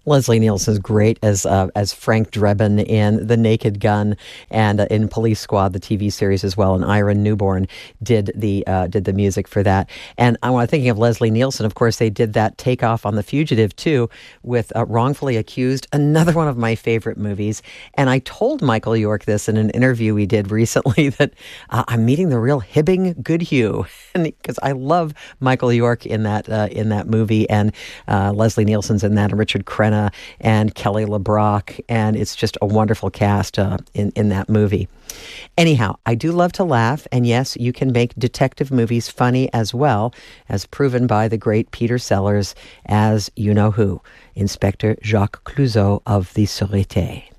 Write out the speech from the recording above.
Leslie Nielsen's great as Frank Drebin in The Naked Gun and in Police Squad, the TV series as well. And Ira Newborn did the music for that. And I was thinking of Leslie Nielsen. Of course, they did that Takeoff on The Fugitive too, with Wrongfully Accused, another one of my favorite movies. And I told Michael York this in an interview we did recently that I'm meeting the real Hibbing Goodhue, because I love Michael York in that movie, and Leslie Nielsen's in that, and Richard Crenna and Kelly LeBrock, and it's just a wonderful cast in that movie. Anyhow, I do love to laugh, and yes, you can make detective movies funny as well, as proven by the great Peter Sellers as you-know-who, Inspector Jacques Clouseau of the Sûreté.